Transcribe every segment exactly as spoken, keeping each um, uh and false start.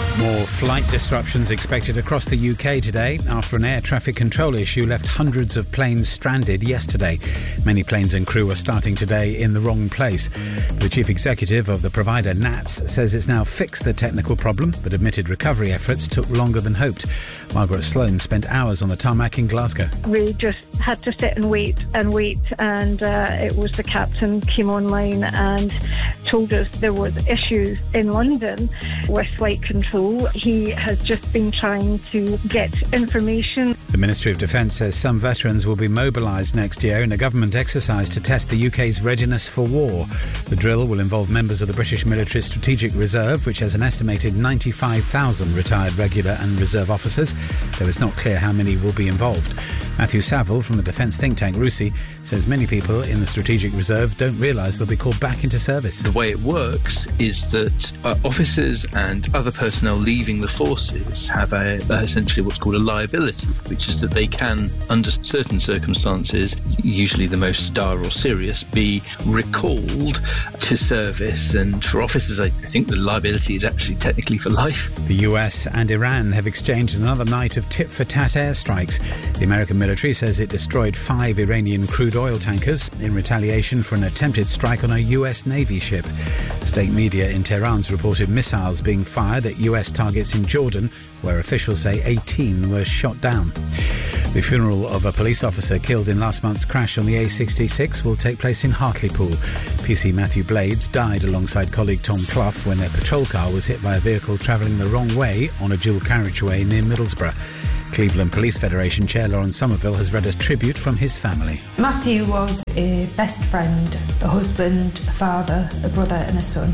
More flight disruptions expected across the U K today after an air traffic control issue left hundreds of planes stranded yesterday. Many planes and crew are starting today in the wrong place. The chief executive of the provider, N A T S, says it's now fixed the technical problem, but admitted recovery efforts took longer than hoped. Margaret Sloan spent hours on the tarmac in Glasgow. We just had to sit and wait and wait, and uh, it was the captain came online and told us there was issues in London with flight control. He has just been trying to get information. The Ministry of Defence says some veterans will be mobilised next year in a government exercise to test the U K's readiness for war. The drill will involve members of the British Military Strategic Reserve, which has an estimated ninety-five thousand retired regular and reserve officers, though it's not clear how many will be involved. Matthew Saville from the defence think tank RUSI says many people in the Strategic Reserve don't realise they'll be called back into service. The way it works is that uh, officers and other personnel leaving the forces have a, uh, essentially what's called a liability, which is that they can, under certain circumstances, usually the most dire or serious, be recalled to service. And for officers, I, I think the liability is actually technically for life. The U S and Iran have exchanged another night of tit-for-tat airstrikes. The American military says it destroyed five Iranian crude oil tankers in retaliation for an attempted strike on a U S Navy ship. State media in Tehran's reported missiles being fired at U S targets in Jordan, where officials say eighteen were shot down. The funeral of a police officer killed in last month's crash on the A sixty-six will take place in Hartlepool. P C Matthew Blades died alongside colleague Tom Clough when their patrol car was hit by a vehicle travelling the wrong way on a dual carriageway near Middlesbrough. Cleveland Police Federation Chair Lawrence Somerville has read a tribute from his family. Matthew was a best friend, a husband, a father, a brother and a son.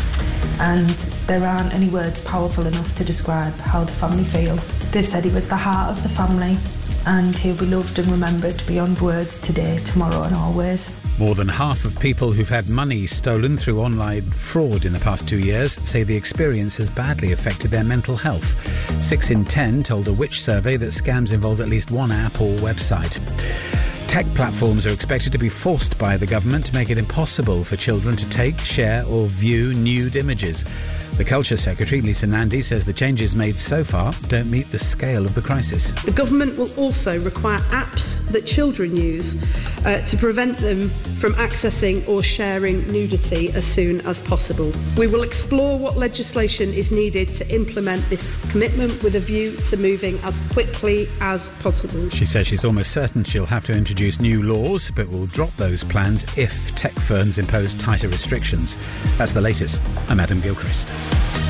And there aren't any words powerful enough to describe how the family feel. They've said he was the heart of the family, and he'll be loved and remembered beyond words today, tomorrow and always. More than half of people who've had money stolen through online fraud in the past two years say the experience has badly affected their mental health. Six in ten told a Which survey that scams involved at least one app or website. Tech platforms are expected to be forced by the government to make it impossible for children to take, share or view nude images. The Culture Secretary, Lisa Nandy, says the changes made so far don't meet the scale of the crisis. The government will also require apps that children use uh, to prevent them from accessing or sharing nudity as soon as possible. We will explore what legislation is needed to implement this commitment with a view to moving as quickly as possible. She says she's almost certain she'll have to introduce new laws, but will drop those plans if tech firms impose tighter restrictions. That's the latest. I'm Adam Gilchrist.